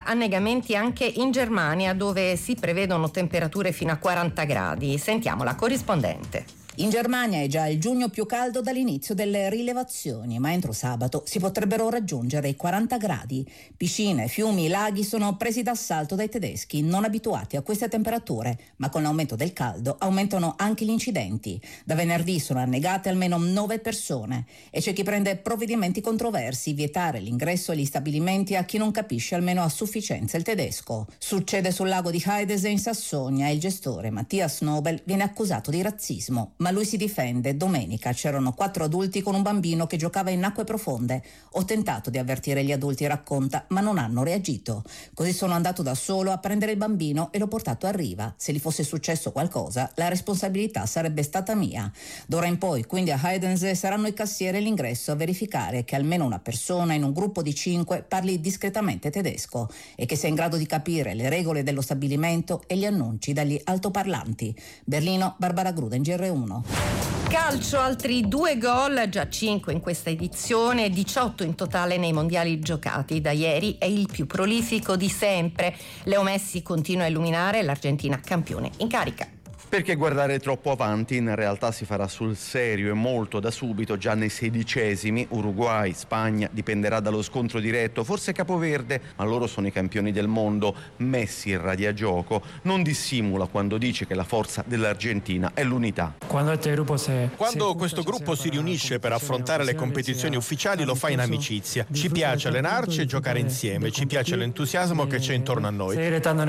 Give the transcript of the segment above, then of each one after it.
annegamenti anche in Germania, dove si prevedono temperature fino a 40 gradi. Sentiamo la corrispondente. In Germania è già il giugno più caldo dall'inizio delle rilevazioni, ma entro sabato si potrebbero raggiungere i 40 gradi. Piscine, fiumi, laghi sono presi d'assalto dai tedeschi, non abituati a queste temperature, ma con l'aumento del caldo aumentano anche gli incidenti. Da venerdì sono annegate almeno 9 persone e c'è chi prende provvedimenti controversi, vietare l'ingresso agli stabilimenti a chi non capisce almeno a sufficienza il tedesco. Succede sul lago di Heidese in Sassonia e il gestore Matthias Nobel viene accusato di razzismo, ma lui si difende. Domenica c'erano 4 adulti con un bambino che giocava in acque profonde. Ho tentato di avvertire gli adulti, racconta, ma non hanno reagito. Così sono andato da solo a prendere il bambino e l'ho portato a riva. Se gli fosse successo qualcosa, la responsabilità sarebbe stata mia. D'ora in poi, quindi a Heidense saranno i cassieri all'ingresso a verificare che almeno una persona in un gruppo di 5 parli discretamente tedesco e che sia in grado di capire le regole dello stabilimento e gli annunci dagli altoparlanti. Berlino, Barbara Gruden, GR1. Calcio, altri 2 gol, già 5 in questa edizione, 18 in totale nei mondiali giocati. Da ieri è il più prolifico di sempre. Leo Messi continua a illuminare l'Argentina campione in carica. Perché guardare troppo avanti? In realtà si farà sul serio e molto da subito, già nei 16esimi. Uruguay, Spagna, dipenderà dallo scontro diretto, forse Capoverde, ma loro sono i campioni del mondo. Messi irradia gioco, non dissimula quando dice che la forza dell'Argentina è l'unità. Quando questo gruppo si riunisce per affrontare le competizioni ufficiali lo fa in amicizia. Ci piace allenarci e giocare insieme, ci piace l'entusiasmo che c'è intorno a noi.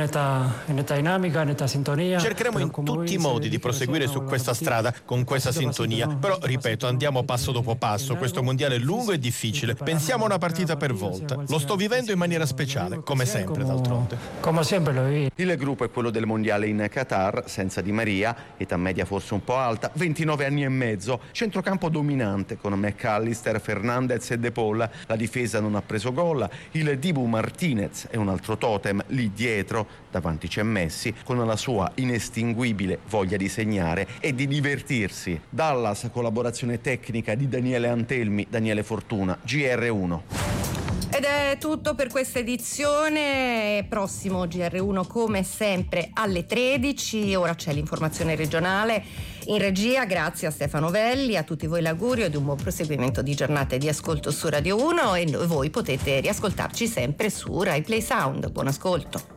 Cercheremo in tutti i modi di proseguire su questa strada, con questa sintonia. Però, ripeto, andiamo passo dopo passo. Questo mondiale è lungo e difficile. Pensiamo a una partita per volta. Lo sto vivendo in maniera speciale, come sempre, d'altronde. Il gruppo è quello del mondiale in Qatar, senza Di Maria, età media forse un po' alta, 29 anni e mezzo, centrocampo dominante con McAllister, Fernandez e De Paul. La difesa non ha preso gol. Il Dibu Martinez è un altro totem lì dietro. Davanti c'è Messi con la sua inestinguibile voglia di segnare e di divertirsi. Dallas, collaborazione tecnica di Daniele Antelmi, Daniele Fortuna, GR1. Ed è tutto per questa edizione. Prossimo GR1 come sempre alle 13. Ora c'è l'informazione regionale in regia. Grazie a Stefano Velli, a tutti voi l'augurio di un buon proseguimento di giornate di ascolto su Radio 1 e voi potete riascoltarci sempre su Rai Play Sound. Buon ascolto.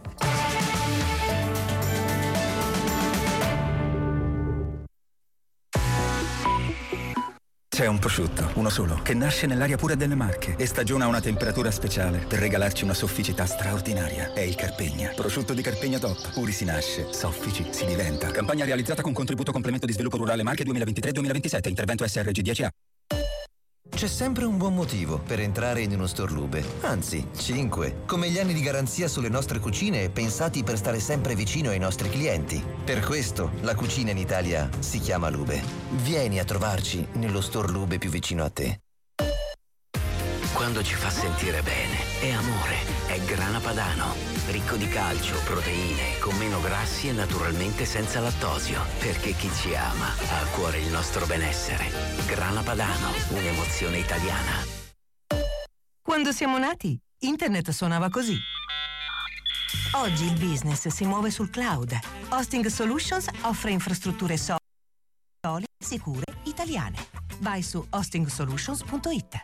C'è un prosciutto, uno solo, che nasce nell'aria pura delle Marche e stagiona a una temperatura speciale per regalarci una sofficità straordinaria. È il Carpegna. Prosciutto di Carpegna Top. Puri si nasce, soffici si diventa. Campagna realizzata con contributo complemento di sviluppo rurale Marche 2023-2027. Intervento SRG 10A. C'è sempre un buon motivo per entrare in uno store Lube, anzi 5, come gli anni di garanzia sulle nostre cucine pensati per stare sempre vicino ai nostri clienti. Per questo la cucina in Italia si chiama Lube. Vieni a trovarci nello store Lube più vicino a te. Quando ci fa sentire bene è amore, è Grana Padano, ricco di calcio, proteine, con meno grassi e naturalmente senza lattosio, perché chi ci ama ha a cuore il nostro benessere. Grana Padano, un'emozione italiana. Quando siamo nati, internet suonava così. Oggi il business si muove sul cloud. Hosting Solutions offre infrastrutture solide, sicure, italiane. Vai su hostingsolutions.it.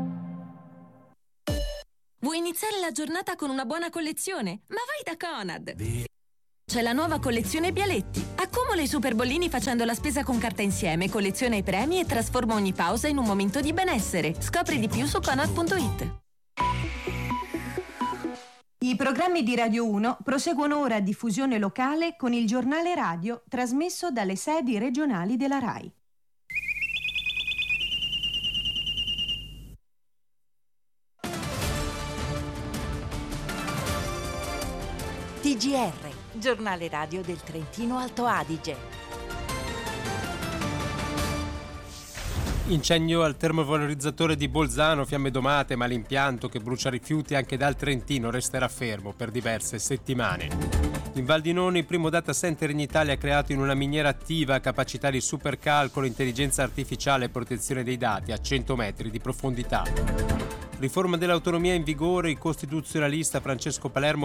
Vuoi iniziare la giornata con una buona collezione? Ma vai da Conad! C'è la nuova collezione Bialetti. Accumula i super bollini facendo la spesa con carta insieme, colleziona i premi e trasforma ogni pausa in un momento di benessere. Scopri di più su Conad.it. I programmi di Radio 1 proseguono ora a diffusione locale con il giornale radio trasmesso dalle sedi regionali della RAI. TGR, giornale radio del Trentino Alto Adige. Incendio al termovalorizzatore di Bolzano, fiamme domate, ma l'impianto che brucia rifiuti anche dal Trentino resterà fermo per diverse settimane. In Val di Nono il primo data center in Italia creato in una miniera attiva, capacità di supercalcolo, intelligenza artificiale e protezione dei dati a 100 metri di profondità. Riforma dell'autonomia in vigore, il costituzionalista Francesco Palermo